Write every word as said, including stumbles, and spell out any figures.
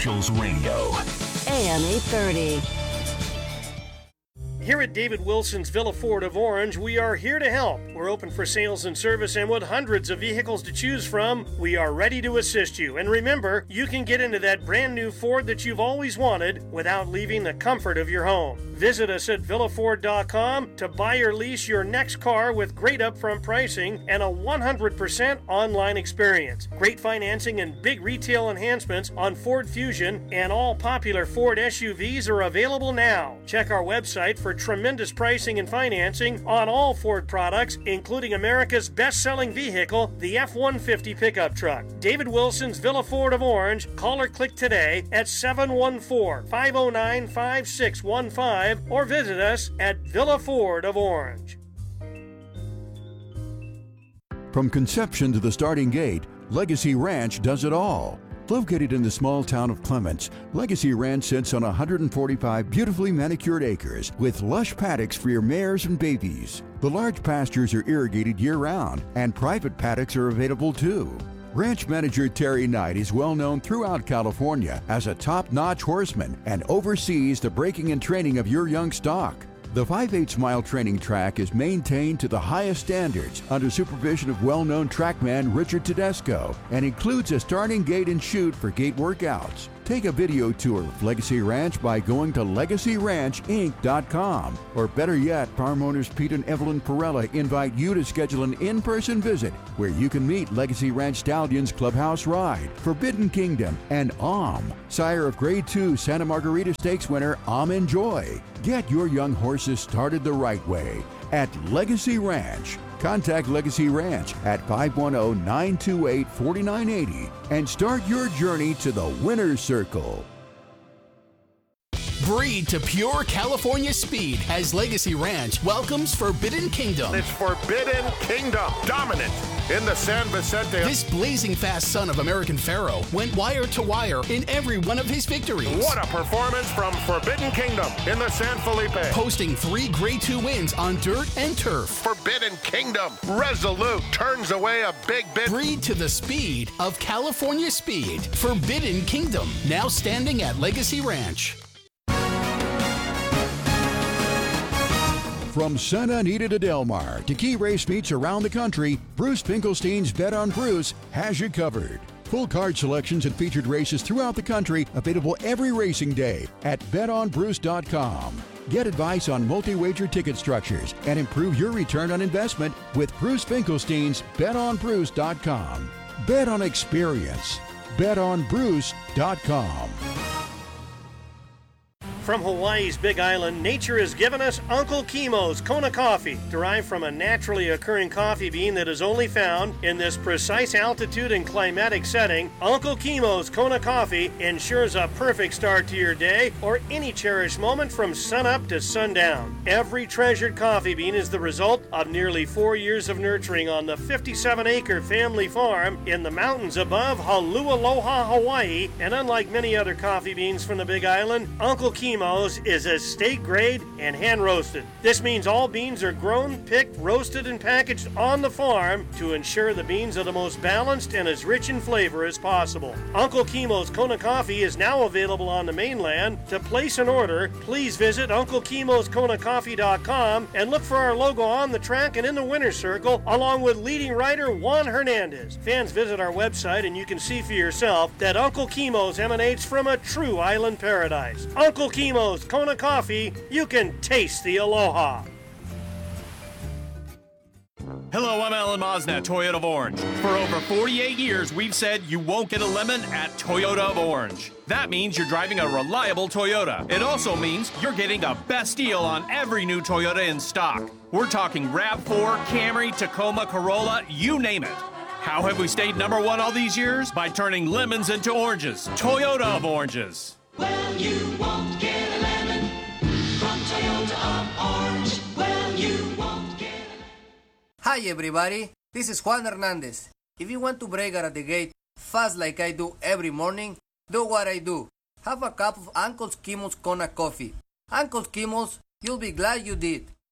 Essentials Radio. A M eight thirty. Here at David Wilson's Villa Ford of Orange, we are here to help. We're open for sales and service, and with hundreds of vehicles to choose from, we are ready to assist you. And remember, you can get into that brand new Ford that you've always wanted without leaving the comfort of your home. Visit us at villa ford dot com to buy or lease your next car with great upfront pricing and a one hundred percent online experience. Great financing and big retail enhancements on Ford Fusion and all popular Ford S U Vs are available now. Check our website for tremendous pricing and financing on all Ford products, including America's best-selling vehicle, the F one fifty pickup truck. David Wilson's Villa Ford of Orange. Call or click today at seven one four, five oh nine, five six one five or visit us at Villa Ford of Orange. From conception to the starting gate, Legacy Ranch does it all. Located in the small town of Clements, Legacy Ranch sits on one hundred forty-five beautifully manicured acres with lush paddocks for your mares and babies. The large pastures are irrigated year-round, and private paddocks are available too. Ranch manager Terry Knight is well known throughout California as a top-notch horseman and oversees the breaking and training of your young stock. The five eighths mile training track is maintained to the highest standards under supervision of well-known trackman Richard Tedesco and includes a starting gate and chute for gate workouts. Take a video tour of Legacy Ranch by going to legacy ranch inc dot com. Or better yet, farm owners Pete and Evelyn Perella invite you to schedule an in-person visit where you can meet Legacy Ranch Stallions Clubhouse Ride, Forbidden Kingdom, and Om, sire of Grade two Santa Margarita Stakes winner Om Enjoy. Get your young horses started the right way at Legacy Ranch. Contact Legacy Ranch at five one zero, nine two eight, four nine eight zero and start your journey to the winner's circle. Breed to pure California speed as Legacy Ranch welcomes Forbidden Kingdom. It's Forbidden Kingdom, dominant in the San Vicente. This blazing fast son of American Pharaoh went wire to wire in every one of his victories. What a performance from Forbidden Kingdom in the San Felipe. Posting three Grade two wins on dirt and turf. Forbidden Kingdom, resolute, turns away a big bit. Breed to the speed of California speed. Forbidden Kingdom, now standing at Legacy Ranch. From Santa Anita to Del Mar to key race meets around the country, Bruce Finkelstein's Bet on Bruce has you covered. Full card selections and featured races throughout the country available every racing day at bet on bruce dot com. Get advice on multi-wager ticket structures and improve your return on investment with Bruce Finkelstein's bet on bruce dot com. Bet on experience. bet on bruce dot com. From Hawaii's Big Island, nature has given us Uncle Kimo's Kona coffee, derived from a naturally occurring coffee bean that is only found in this precise altitude and climatic setting. Uncle Kimo's Kona coffee ensures a perfect start to your day or any cherished moment from sunup to sundown. Every treasured coffee bean is the result of nearly four years of nurturing on the fifty-seven acre family farm in the mountains above Holualoha, Hawaii, and unlike many other coffee beans from the Big Island, Uncle Kimo's is estate grade and hand roasted. This means all beans are grown, picked, roasted, and packaged on the farm to ensure the beans are the most balanced and as rich in flavor as possible. Uncle Kimo's Kona coffee is now available on the mainland. To place an order, please visit uncle kimos kona coffee dot com and look for our logo on the track and in the winner's circle, along with leading writer Juan Hernandez. Fans, visit our website and you can see for yourself that Uncle Kimo's emanates from a true island paradise. Uncle Kimo's Kona Coffee, you can taste the aloha. Hello, I'm Alan Mosnett, Toyota of Orange. For over forty-eight years, we've said you won't get a lemon at Toyota of Orange. That means you're driving a reliable Toyota. It also means you're getting the best deal on every new Toyota in stock. We're talking RAV four, Camry, Tacoma, Corolla, you name it. How have we stayed number one all these years? By turning lemons into oranges. Toyota of Oranges. Well, you won't get a lemon from Toyota of Orange. Well, you won't get a lemon. Hi everybody, this is Juan Hernandez. If you want to break out of the gate fast like I do every morning, do what I do. Have a cup of Uncle Kimo's Kona coffee. Uncle Kimo's, you'll be glad you did.